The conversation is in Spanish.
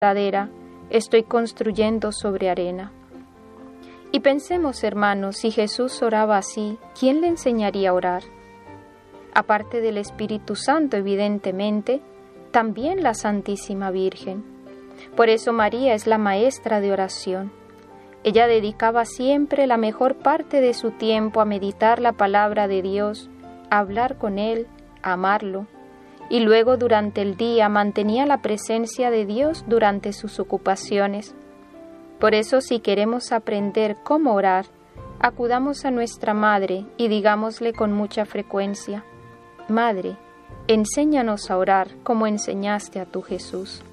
verdadera, estoy construyendo sobre arena. Y pensemos, hermanos, si Jesús oraba así, ¿quién le enseñaría a orar? Aparte del Espíritu Santo, evidentemente, también la Santísima Virgen. Por eso María es la maestra de oración. Ella dedicaba siempre la mejor parte de su tiempo a meditar la palabra de Dios, a hablar con Él, a amarlo, y luego durante el día mantenía la presencia de Dios durante sus ocupaciones. Por eso, si queremos aprender cómo orar, acudamos a nuestra Madre y digámosle con mucha frecuencia: Madre, enséñanos a orar como enseñaste a tu Jesús.